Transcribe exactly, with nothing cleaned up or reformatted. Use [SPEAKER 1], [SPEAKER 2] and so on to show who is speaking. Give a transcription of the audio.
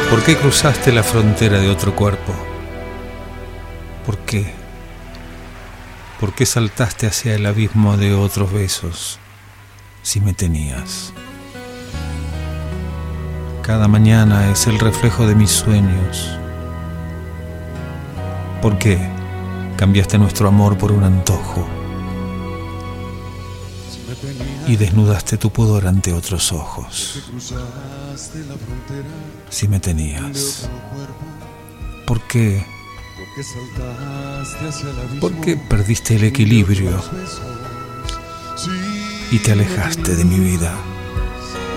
[SPEAKER 1] ¿Por qué cruzaste la frontera de otro cuerpo? ¿Por qué? ¿Por qué saltaste hacia el abismo de otros besos si me tenías? Cada mañana es el reflejo de mis sueños. ¿Por qué cambiaste nuestro amor por un antojo? Y desnudaste tu pudor ante otros ojos. Si me tenías. ¿Por qué? ¿Por qué perdiste el equilibrio y te alejaste de mi vida?